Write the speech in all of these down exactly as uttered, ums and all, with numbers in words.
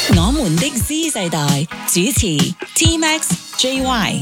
我們的 Z 世代主持 T Max J Y。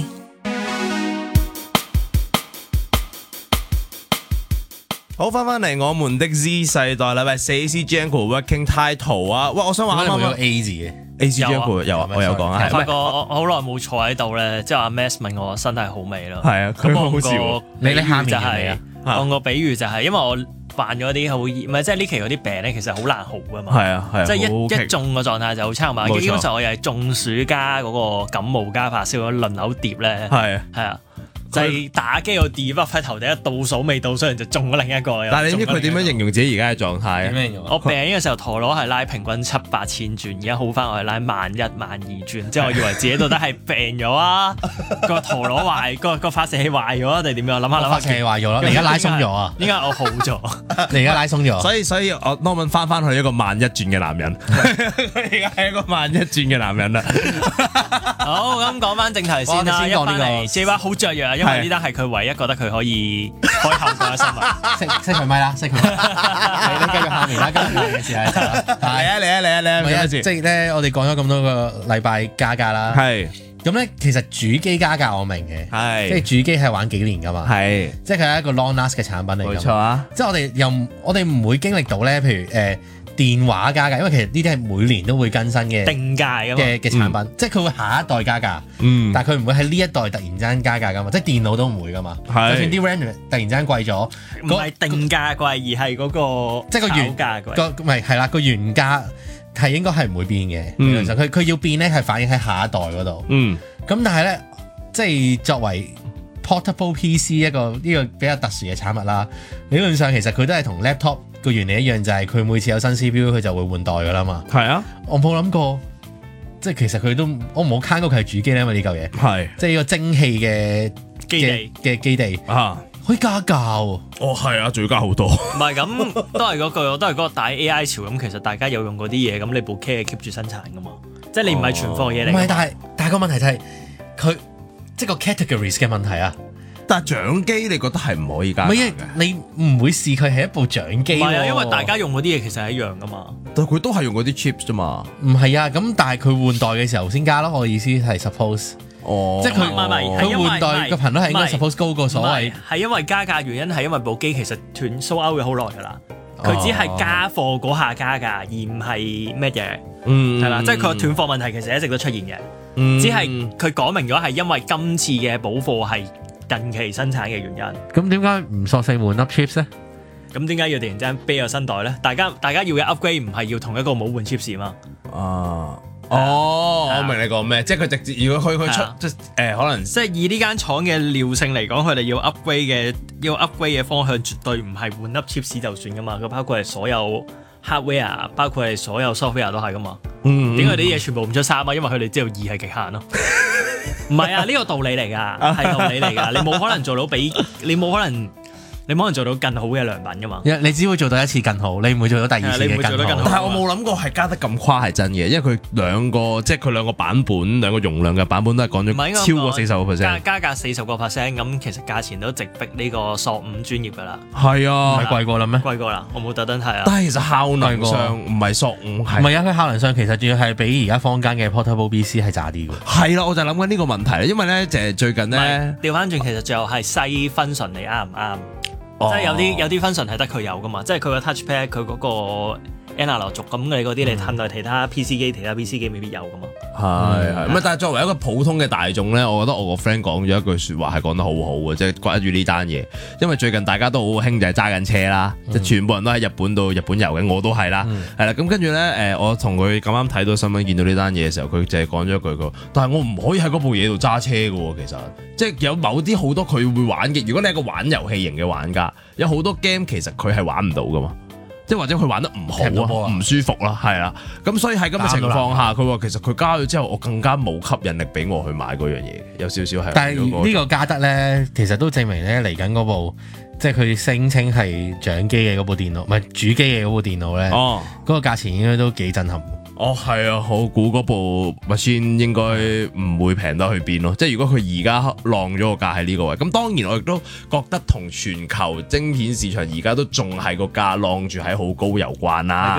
好，翻翻嚟我們的 Z 世代啦，喂 ，A C Janko Working Title 啊，喂，我想話啱啱 A 字嘅 A C Janko 有啊，我有講啊， 發覺我好耐冇坐喺度咧，之後阿 Max 問我身體好未咯， 係啊，佢好笑， 你你下面就係啊，我個比喻就係因為我患咗啲好唔係即係呢期嗰啲病咧，其實好難好噶嘛， 係啊係啊， 即係一一中個狀態就好差嘛，基本上我又係中暑加嗰個感冒加發燒輪流疊咧， 係係啊。就係打機個 debuff 喺頭頂一倒數未到，所以就中咗另一個。 但係你知佢點樣形容自己而家嘅狀態啊？ 我病嘅時候陀螺係拉平均七八千轉，而家好翻我係拉萬一萬二轉，即係我以為自己到底係病咗啊，個陀螺壞，個個發射器壞咗定係點樣？諗下諗下， 發射器壞咗啦，你而家拉鬆咗啊？ 點解我好咗？ 你而家拉鬆咗？ 所以所以我 Norman 翻翻去一個萬一轉嘅男人，佢而家係一個萬一轉嘅男人啦。 好，咁講翻正題先啦，一翻嚟 J Y 好雀躍，因為呢單係佢唯一覺得佢可以開口嘅新聞。 熄熄佢咪啦，熄佢。你繼續下面啦，跟住嘅事係。 嚟啊嚟啊嚟啊嚟啊！ 即係咧，我哋講咗咁多個禮拜加價啦。 係。 咁咧，其實主機加價我明嘅， 係。 即係主機係玩幾年噶嘛。係。即係佢係一個 long last 嘅產品嚟㗎。冇錯啊。即係我哋又我哋唔會經歷到咧，譬如誒。電話加價，因為其實呢啲係每年都會更新嘅定價嘅嘅產品，嗯、即係佢會下一代加價，嗯、但係佢唔會喺呢一代突然之間加價噶嘛，即係電腦都唔會噶嘛，就算啲 RAM 突然之間貴咗， 唔係定價貴，而係嗰個即係個原價貴， 個唔係係啦，個原價係應該係唔會變嘅，其實佢佢要變咧係反映喺下一代嗰度，咁、嗯、但係咧即係作為 portable P C 一個呢、呢個比較特殊嘅產物啦，理論上其實佢都係同 laptop。個原理一樣，就係佢每次有新 C P U 佢就會換代噶啦嘛。係啊，我冇諗過，即係其實佢都我冇慳過佢係主機咧，因為呢嚿嘢係即係呢個蒸汽嘅基地嘅基地啊，可以加價喎。 哦，係啊，仲要加好多。唔係咁，都係嗰句，都係嗰個大 A I 潮咁。其實大家有用嗰啲嘢，咁你部機係 keep 住生產噶嘛，即係你唔係存貨嘢嚟。唔係，但係但係個問題就係佢即係個 categories 嘅問題啊。 但係掌機，你覺得係唔可以加價嘅？ 唔係，你唔會視佢係一部掌機喎。 唔係啊，因為大家用嗰啲嘢其實係一樣噶嘛。 但係佢都係用嗰啲 chips 啫嘛。 唔係啊，咁但係佢換代嘅時候先加咯。我意思係 suppose， 哦， 即係佢佢換代個頻率係應該 suppose 高過所謂。 係因為加價原因係因為部機其實斷 sold out 咗好耐㗎啦。佢只係加貨嗰下加價，而唔係咩嘢。嗯，係啦，即係佢個斷貨問題其實一直都出現嘅。嗯，只係佢講明咗係因為今次嘅補貨係近期生產嘅原因， 咁點解唔索性換粒 chips 咧？ 咁點解要突然之間啤個新代咧？大家大家要嘅 upgrade 唔係要同一個冇換 chips 嘛？ 啊，哦，我明你講咩，即係佢直接如果佢佢出即係誒可能， 即係以呢間廠嘅尿性嚟講，佢哋要 upgrade 嘅要 upgrade 嘅方向絕對唔係換粒 chips 就算噶嘛，佢包括係所有 hardware， 包括係所有 software 都係噶嘛。嗯，點解啲嘢全部唔出三啊？因為佢哋知道二係極限咯。唔係啊，呢、這個道理嚟㗎，係道理嚟㗎。你冇可能做到比，你冇可能，你冇可能做到更好嘅良品㗎嘛。 你只會做到一次更好，你唔會做到第二次嘅更好。 更好，但係我冇諗過係加得咁誇係真嘅，因為佢兩個即係佢兩個版本，兩個容量嘅版本都係講咗超過四十個 percent， 加價四十個 percent，咁其實價錢都直逼呢個索五專業㗎啦。 係啊， 唔係貴過啦咩？ 貴過啦，我冇特登睇啊。 但係其實效能上唔係索五，係唔係啊？佢效能上其實仲要係比而家坊間嘅 portable P C 係渣啲㗎。 係啦，我就諗緊呢個問題，因為咧就係最近咧調翻轉，其實最後係細分純嚟啱唔啱？哦、即係有啲有啲 function 係得佢有噶嘛，即係佢個 touchpad 佢嗰個 analog 軸咁，你嗰啲你褪落其他 P C 機，其他 P C 機未必有噶嘛。係係，唔係但係作為一個普通嘅大眾咧，我覺得我個 friend 講咗一句説話係講得好好嘅，即係關於呢單嘢。因為最近大家都好興就係揸緊車啦，即係、嗯、全部人都喺日本到日本遊嘅，我都係啦，係啦、嗯。咁跟住咧誒，我同佢咁啱睇到新聞，見到呢單嘢嘅時候，佢就係講咗一句個，但係我唔可以喺嗰部嘢度揸車嘅喎，其實即係有某啲好多佢會玩嘅。如果你係一個玩遊戲型嘅玩家，有好多 game 其實佢係玩唔到噶嘛。即係或者佢玩得唔好啊，唔舒服啦，係啦，咁所以喺咁嘅情況下，佢話其實佢加咗之後，我更加冇吸引力俾我去買嗰樣嘢，有少少係。 但係呢個加得咧，其實都證明咧嚟緊嗰部，即係佢聲稱係掌機嘅嗰部電腦，唔係主機嘅嗰部電腦咧，哦，嗰個價錢應該都幾震撼。 哦，係啊，我估嗰部 machine 應該唔會平得去邊咯。即係如果佢而家浪咗個價喺呢個位，咁當然我亦都覺得同全球晶片市場而家都仲係個價浪住喺好高有關啦。